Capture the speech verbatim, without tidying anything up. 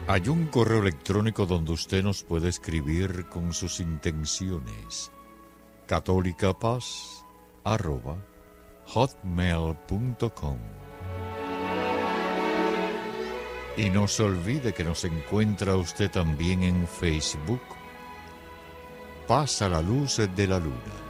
Hay un correo electrónico donde usted nos puede escribir con sus intenciones. católicapaz arroba hotmail punto com. Y no se olvide que nos encuentra usted también en Facebook. Paz a la luz de la luna.